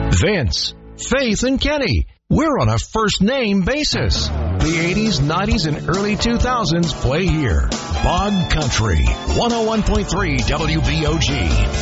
Vince, Faith, and Kenny. We're on a first-name basis. The 80s, 90s, and early 2000s play here. Bog Country, 101.3 WBOG.